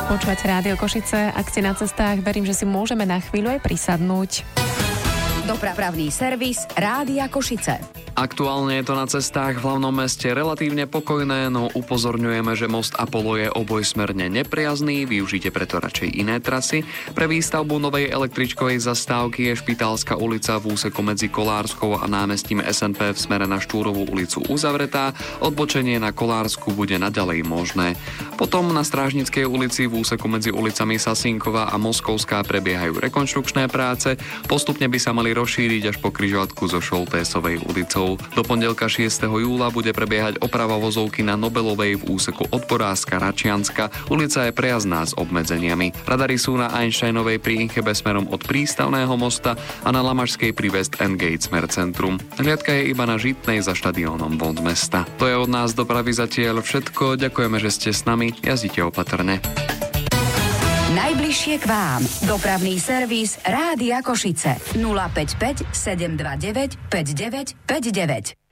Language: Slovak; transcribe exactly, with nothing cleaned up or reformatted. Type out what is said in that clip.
Počúvate Rádio Košice. Ak ste na cestách, verím, že si môžeme na chvíľu aj prisadnúť. Dopravný servis Rádia Košice. Aktuálne je to na cestách v hlavnom meste relatívne pokojné, no upozorňujeme, že most Apollo je obojsmerne nepriazný, využite preto radšej iné trasy. Pre výstavbu novej električkovej zastávky je Špitálska ulica v úseku medzi Kolárskou a námestím es en pé v smere na Štúrovú ulicu uzavretá, odbočenie na Kolársku bude naďalej možné. Potom na Strážnickej ulici v úseku medzi ulicami Sasínková a Moskovská prebiehajú rekonštrukčné práce, postupne by sa mali rozšíriť až po križovatku so Šoltésovej ulicou. Do pondelka šiesteho júla bude prebiehať oprava vozovky na Nobelovej v úseku od Boráska Račianska. Ulica je prejazdná s obmedzeniami. Radary sú na Einsteinovej pri Inchebe smerom od Prístavného mosta a na Lamašskej pri West Endgate smer centrum. Hliadka je iba na Žitnej za štadiónom von mesta. To je od nás dopravy zatiaľ všetko. Ďakujeme, že ste s nami. Jazdite opatrne. Najbližšie k vám. Dopravný servis Rádia Košice. nula päť päť sedem dva deväť päť deväť päť deväť.